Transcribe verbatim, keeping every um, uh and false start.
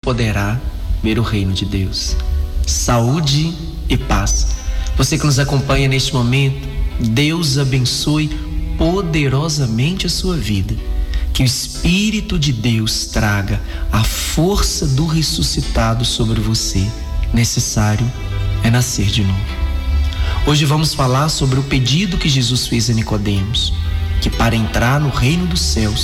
poderá ver o reino de Deus. Saúde e paz. Você que nos acompanha neste momento, Deus abençoe poderosamente a sua vida. Que o Espírito de Deus traga a força do ressuscitado sobre você. Necessário é nascer de novo. Hoje vamos falar sobre o pedido que Jesus fez a Nicodemos, que para entrar no reino dos céus